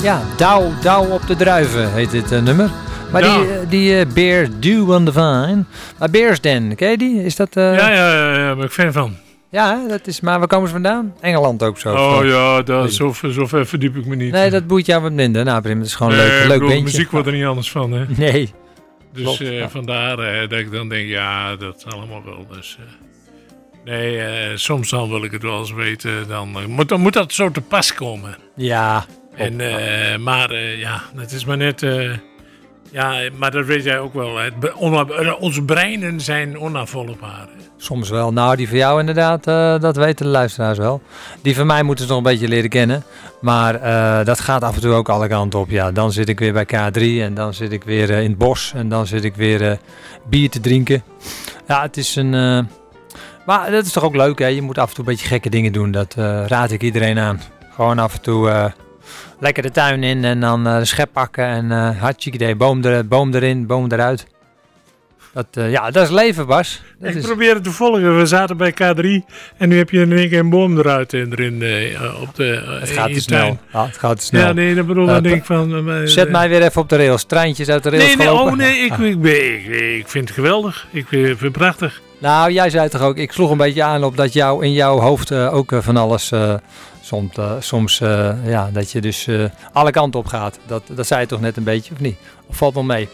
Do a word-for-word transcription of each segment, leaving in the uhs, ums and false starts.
Ja, Douw, Douw op de druiven heet dit uh, nummer. Maar ja. die, die uh, Bear Dew on the Vine. Maar Bears Den, ken je die? Is dat... Uh... Ja, ja, ja, daar ben ik fan van. Ja, dat is, maar waar komen ze vandaan? Engeland ook zo. Oh zo. ja, daar, zo, zo ver verdiep ik me niet. Nee, dat boeit jou wat minder. Nou, Prim, het is gewoon nee, een leuk, leuk bedoel, bandje. muziek wordt er niet anders van, hè? Nee. Dus uh, ja. vandaar uh, dat ik dan denk, ja, dat allemaal wel. Dus, uh, nee, uh, soms dan wil ik het wel eens weten. Dan, uh, moet, dan moet dat zo te pas komen. Ja. En, uh, maar uh, ja, het is maar net... Uh, ja, maar dat weet jij ook wel. Het, ona- onze breinen zijn onafvolgbaar. Soms wel. Nou, die van jou inderdaad, uh, dat weten de luisteraars wel. Die van mij moeten ze nog een beetje leren kennen. Maar uh, dat gaat af en toe ook alle kanten op. Ja, dan zit ik weer bij K drie en dan zit ik weer uh, in het bos. En dan zit ik weer uh, bier te drinken. Ja, het is een... Uh... Maar dat is toch ook leuk, hè? Je moet af en toe een beetje gekke dingen doen. Dat uh, raad ik iedereen aan. Gewoon af en toe... Uh, Lekker de tuin in en dan uh, de schep pakken en uh, hartstikke idee, boom, er, boom erin, boom eruit. Dat, uh, ja, dat is leven, Bas. Dat ik is... probeer het te volgen. We zaten bij K drie en nu heb je in één keer een boom eruit en erin uh, op de uh, Het gaat te snel. Ja, het gaat te snel. Ja, nee, dat bedoel uh, ik denk ik van... Uh, zet uh, mij weer even op de rails. Treintjes uit de rails nee, nee, gelopen. oh nee, ik, ah. ik, ik, ik, ik vind het geweldig. Ik vind het prachtig. Nou, jij zei toch ook, ik sloeg een beetje aan op dat jou in jouw hoofd uh, ook uh, van alles... Uh, Soms, uh, soms uh, ja, dat je dus uh, alle kanten op gaat. Dat, dat zei je toch net een beetje, of niet? Of valt wel mee?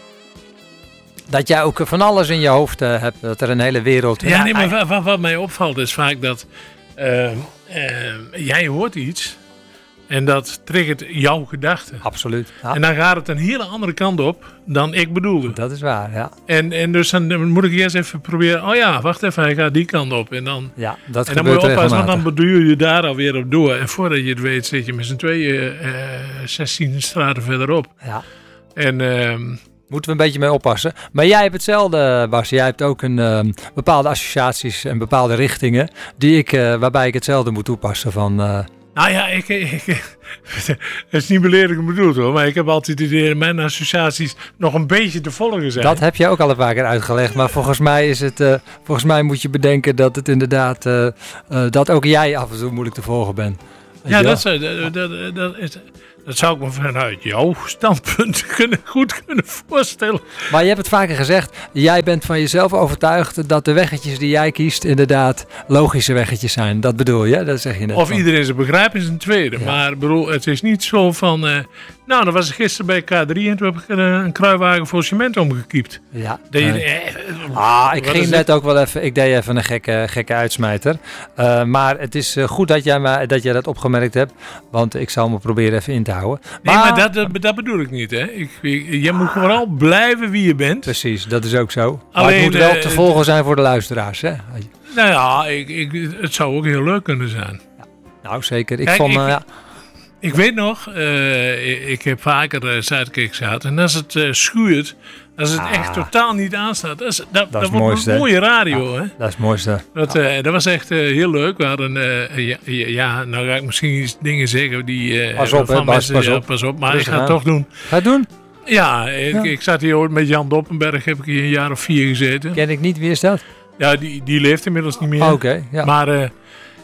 Dat jij ook van alles in je hoofd uh, hebt. Dat er een hele wereld... Ja, ja nee, maar wat, wat, wat mij opvalt is vaak dat... Uh, uh, jij hoort iets... En dat triggert jouw gedachten. Absoluut. Ja. En dan gaat het een hele andere kant op dan ik bedoelde. Dat is waar, ja. En, en dus dan moet ik eerst even proberen... Oh ja, wacht even, hij gaat die kant op. En dan, ja, dat en dan moet je oppassen, want dan bedoel je daar alweer op door. En voordat je het weet zit je met z'n tweeën uh, zestien straten verderop. Ja. En... Uh, Moeten we een beetje mee oppassen. Maar jij hebt hetzelfde, Bas. Jij hebt ook een uh, bepaalde associaties en bepaalde richtingen... Die ik, uh, waarbij ik hetzelfde moet toepassen van... Uh, Nou ja, ik, ik, het is niet beledigend bedoeld hoor, maar ik heb altijd het idee dat mijn associaties nog een beetje te volgen zijn. Dat heb je ook al een paar keer uitgelegd, maar volgens mij is het, uh, volgens mij moet je bedenken dat het inderdaad, uh, uh, dat ook jij af en toe moeilijk te volgen bent. Weet ja, dat, dat, dat, dat, is, dat zou ik me vanuit jouw standpunt kunnen, goed kunnen voorstellen. Maar je hebt het vaker gezegd, jij bent van jezelf overtuigd dat de weggetjes die jij kiest inderdaad logische weggetjes zijn. Dat bedoel je, dat zeg je net. Of van. Iedereen zijn begrijp is een tweede, ja. Maar bedoel, het is niet zo van... Uh, nou, dan was ik gisteren bij K drie en toen heb ik een, een kruiwagen voor cement omgekiept. Ja. Dat je, uh, eh, ah, ik ging net het? ook wel even, ik deed even een gekke, gekke uitsmijter. Uh, maar het is uh, goed dat jij, maar, dat jij dat opgemerkt hebt, want ik zal me proberen even in te houden. Nee, maar, maar dat, dat, dat bedoel ik niet, hè. Ik, ik, je moet vooral blijven wie je bent. Precies, dat is ook zo. Alleen, maar het moet wel uh, te volgen zijn voor de luisteraars, hè. Nou ja, ik, ik, het zou ook heel leuk kunnen zijn. Ja. Nou, zeker. Ik Kijk, vond... Ik, uh, ja. ik weet nog, uh, ik, ik heb vaker uh, Zuidkijk gehad. En als het uh, schuurt, als het ah. echt totaal niet aanstaat, dat, is, dat, dat, dat wordt mooiste. Een mooie radio, ja, hè. Dat is het mooiste. Dat, uh, dat was echt uh, heel leuk. We hadden, uh, ja, ja, nou ga ik misschien dingen zeggen die... Uh, pas op, hè, Bas, mensen, pas, ja, op. pas op. Maar Rustig ik ga het aan. toch doen. Ga het doen? Ja, ik, ja. ik zat hier ooit met Jan Doppenberg, heb ik hier een jaar of vier gezeten. Ken ik niet, wie is dat? Ja, die, die leeft inmiddels niet meer. Oh, Oké, okay, ja. Maar uh,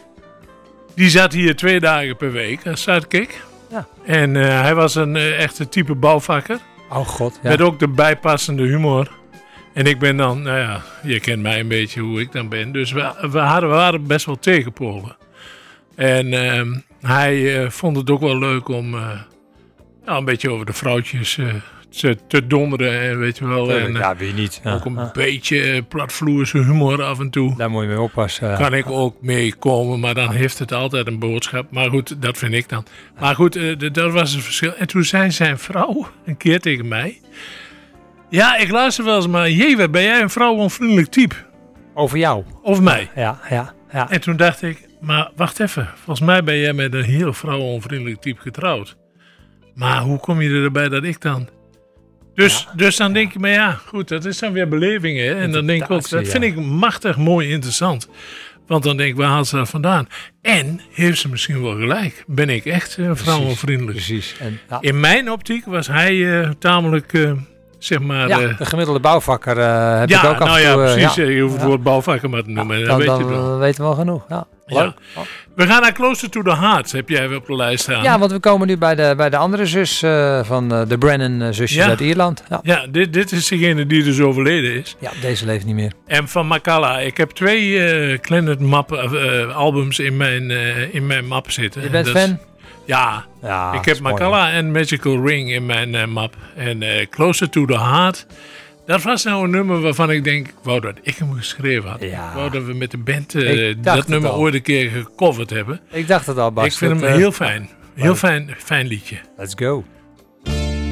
die zat hier twee dagen per week als sidekick. Ja. En uh, hij was een uh, echte type bouwvakker. Oh god, ja. Met ook de bijpassende humor. En ik ben dan, nou ja, je kent mij een beetje hoe ik dan ben. Dus we, we, hadden, we waren best wel tegenpolen. En uh, hij uh, vond het ook wel leuk om uh, nou, een beetje over de vrouwtjes uh, te, te donderen. En weet je wel. En, ja, wie niet. Ja. Ook een ja. beetje uh, platvloerse humor af en toe. Daar moet je mee oppassen. Kan ik ook mee komen, maar dan heeft het altijd een boodschap. Maar goed, dat vind ik dan. Maar goed, uh, d- dat was het verschil. En toen zei zijn vrouw een keer tegen mij... Ja, ik luister wel eens, maar jee, ben jij een vrouwonvriendelijk type? Over jou? Of mij? Ja, ja, ja. En toen dacht ik, maar wacht even. Volgens mij ben jij met een heel vrouwonvriendelijk type getrouwd. Maar hoe kom je erbij dat ik dan... Dus, ja. dus dan denk je, maar ja, goed, dat is dan weer beleving, hè? En dan denk ik ook, dat vind ik machtig mooi interessant. Want dan denk ik, waar haalt ze dat vandaan? En heeft ze misschien wel gelijk? Ben ik echt uh, vrouwonvriendelijk? Precies. precies. En, ja. In mijn optiek was hij uh, tamelijk... Uh, Zeg maar, ja, uh, de gemiddelde bouwvakker uh, heb ja, ik ook af en nou toe. Ja, precies. Uh, ja. Je hoeft het woord bouwvakker maar te noemen. Ja, dan, dan dan weet dan je het wel. weten we wel genoeg. Ja, leuk. Ja. We gaan naar Closer to the Heart, heb jij weer op de lijst staan. Ja, want we komen nu bij de, bij de andere zus uh, van uh, de Brennan-zusjes ja. uit Ierland. Ja, ja dit, dit is degene die dus overleden is. Ja, deze leeft niet meer. En van Makala. Ik heb twee uh, Clannad map, uh, albums in mijn, uh, in mijn map zitten. Je bent dat fan? Is, ja. ja, ik heb Makala en Magical Ring in mijn uh, map. En uh, Closer to the Heart... Dat was nou een nummer waarvan ik denk, ik wou dat ik hem geschreven had. Ja. Ik wou dat we met de band uh, dat nummer ooit een keer gecoverd hebben. Ik dacht het al, Bas. Ik vind dat, hem uh, heel fijn. Heel fijn, fijn liedje. Let's go.